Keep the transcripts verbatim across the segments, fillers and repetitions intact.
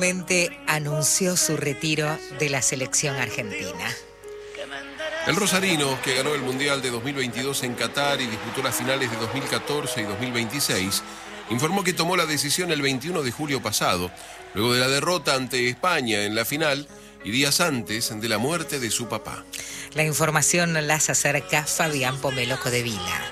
Anunció su retiro de la selección argentina. El rosarino, que ganó el Mundial de dos mil veintidós en Qatar y disputó las finales de dos mil catorce y dos mil veintiséis, informó que tomó la decisión el veintiuno de julio pasado, luego de la derrota ante España en la final y días antes de la muerte de su papá. La información las acerca Fabián Pomeloco de Vila.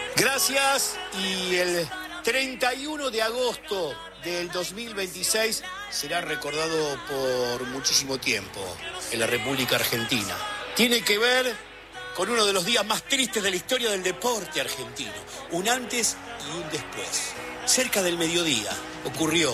Gracias, y el treinta y uno de agosto del dos mil veintiséis será recordado por muchísimo tiempo en la República Argentina. Tiene que ver con uno de los días más tristes de la historia del deporte argentino. Un antes y un después. Cerca del mediodía ocurrió.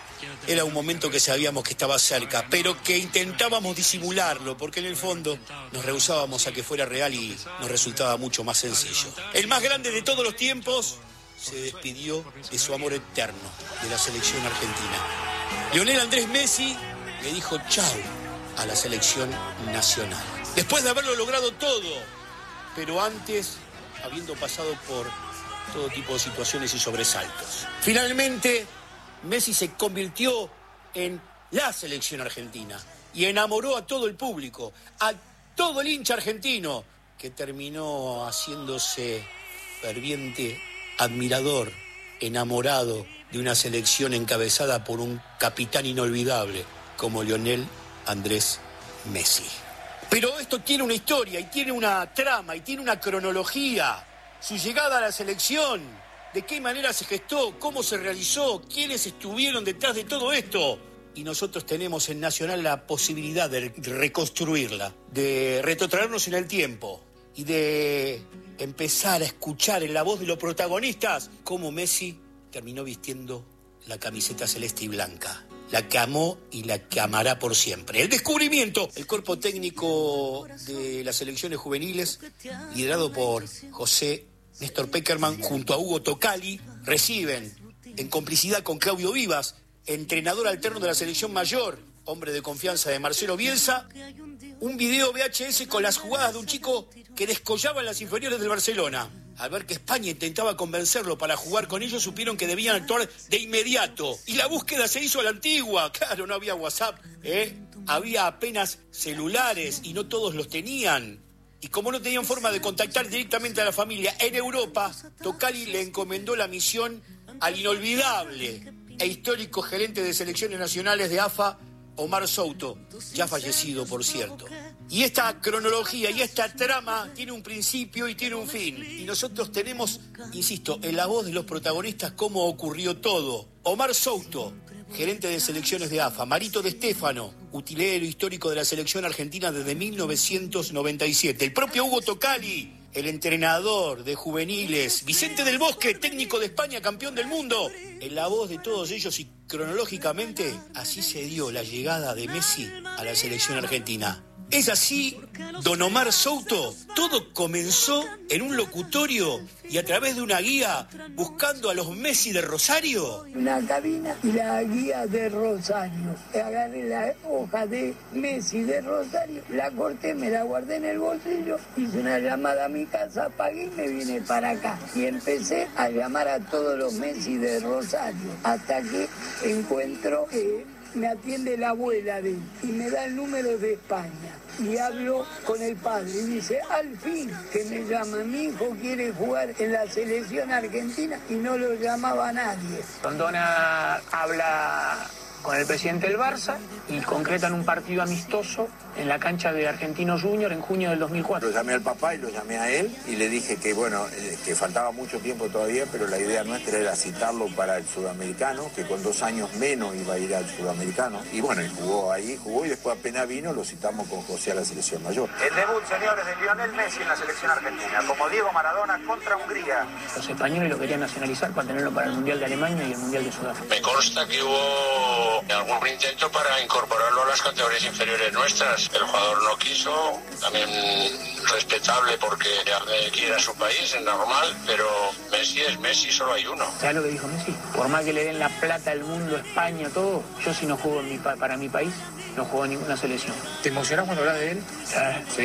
Era un momento que sabíamos que estaba cerca, pero que intentábamos disimularlo, porque en el fondo nos rehusábamos a que fuera real y nos resultaba mucho más sencillo. El más grande de todos los tiempos se despidió de su amor eterno, de la selección argentina. Lionel Andrés Messi le dijo chau a la selección nacional. Después de haberlo logrado todo, pero antes habiendo pasado por todo tipo de situaciones y sobresaltos. Finalmente, Messi se convirtió en la selección argentina y enamoró a todo el público, a todo el hincha argentino, que terminó haciéndose ferviente admirador, enamorado de una selección encabezada por un capitán inolvidable como Lionel Andrés Messi. Pero esto tiene una historia y tiene una trama y tiene una cronología. Su llegada a la selección, de qué manera se gestó, cómo se realizó, quiénes estuvieron detrás de todo esto. Y nosotros tenemos en Nacional la posibilidad de reconstruirla, de retrotraernos en el tiempo y de empezar a escuchar en la voz de los protagonistas cómo Messi terminó vistiendo la camiseta celeste y blanca, la que amó y la que amará por siempre. El descubrimiento, el cuerpo técnico de las selecciones juveniles, liderado por José Néstor Peckerman junto a Hugo Tocali, reciben, en complicidad con Claudio Vivas, entrenador alterno de la selección mayor, hombre de confianza de Marcelo Bielsa, un video V H S con las jugadas de un chico que descollaba en las inferiores del Barcelona. Al ver que España intentaba convencerlo para jugar con ellos, supieron que debían actuar de inmediato. Y la búsqueda se hizo a la antigua. Claro, no había WhatsApp, ¿eh? Había apenas celulares y no todos los tenían. Y como no tenían forma de contactar directamente a la familia en Europa, Tocali le encomendó la misión al inolvidable e histórico gerente de selecciones nacionales de A F A, Omar Souto, ya fallecido, por cierto. Y esta cronología y esta trama tiene un principio y tiene un fin. Y nosotros tenemos, insisto, en la voz de los protagonistas cómo ocurrió todo. Omar Souto, gerente de selecciones de A F A. Marito de Stefano, utilero histórico de la selección argentina desde mil novecientos noventa y siete. El propio Hugo Tocali, el entrenador de juveniles. Vicente del Bosque, técnico de España, campeón del mundo. En la voz de todos ellos y cronológicamente, así se dio la llegada de Messi a la selección argentina. Es así, don Omar Souto, todo comenzó en un locutorio y a través de una guía buscando a los Messi de Rosario. Una cabina y la guía de Rosario. Agarré la hoja de Messi de Rosario, la corté, me la guardé en el bolsillo, hice una llamada a mi casa, pagué y me vine para acá. Y empecé a llamar a todos los Messi de Rosario, hasta que encuentro que me atiende la abuela de él y me da el número de España. Y hablo con el padre y dice, al fin que me llama, mi hijo quiere jugar en la selección argentina, y no lo llamaba nadie. Rondona habla con el presidente del Barça y concretan un partido amistoso en la cancha de Argentinos Junior en junio del dos mil cuatro. Lo llamé al papá y lo llamé a él y le dije que bueno, que faltaba mucho tiempo todavía, pero la idea nuestra era citarlo para el sudamericano, que con dos años menos iba a ir al sudamericano. Y bueno, y jugó ahí, jugó y después apenas vino, lo citamos con José a la selección mayor. El debut, señores, de Lionel Messi en la selección argentina, como Diego Maradona contra Hungría. Los españoles lo querían nacionalizar para tenerlo para el Mundial de Alemania y el Mundial de Sudáfrica. Me consta que hubo algún intento para incorporarlo a las categorías inferiores nuestras. El jugador no quiso, también respetable porque quiere a su país, es normal, pero Messi es Messi, solo hay uno. ¿Sabes lo que dijo Messi? Por más que le den la plata al mundo, España, todo, yo si no juego en mi pa- para mi país, no juego en ninguna selección. ¿Te emocionás cuando hablas de él? Sí. ¿Sí?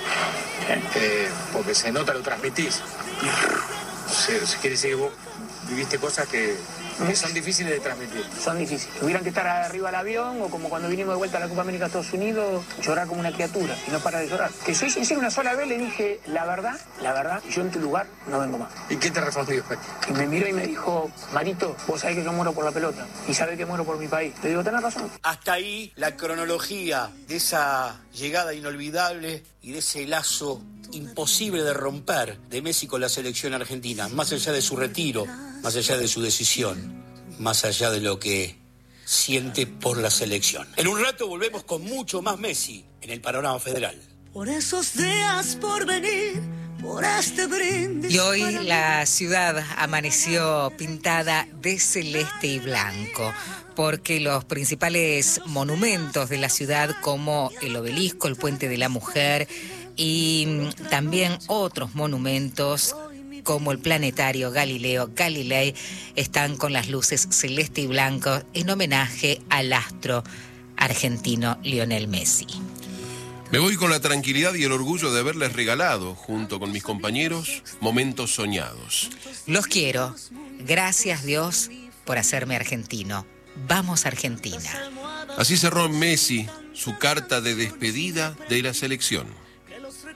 Eh, porque se nota, lo transmitís. O sea, quiere decir que vos viviste cosas que Que son difíciles de transmitir. Son difíciles. Tuvieran que estar arriba del avión o como cuando vinimos de vuelta a la Copa América a Estados Unidos, llorar como una criatura y no parar de llorar. Que soy sincero, una sola vez le dije, la verdad, la verdad, yo en tu lugar no vengo más. ¿Y qué te respondió? Y me miró y me dijo, Marito, vos sabés que yo muero por la pelota y sabés que muero por mi país. Le digo, tenés razón. Hasta ahí la cronología de esa llegada inolvidable y de ese lazo imposible de romper de Messi con la selección argentina, más allá de su retiro, más allá de su decisión, más allá de lo que siente por la selección. En un rato volvemos con mucho más Messi en el panorama federal. Por esos días por venir, por este brindis. Y hoy la ciudad amaneció pintada de celeste y blanco, porque los principales monumentos de la ciudad, como el Obelisco, el Puente de la Mujer y también otros monumentos como el planetario Galileo Galilei, están con las luces celeste y blanco en homenaje al astro argentino Lionel Messi. Me voy con la tranquilidad y el orgullo de haberles regalado, junto con mis compañeros, momentos soñados. Los quiero. Gracias, Dios, por hacerme argentino. Vamos, Argentina. Así cerró Messi su carta de despedida de la selección.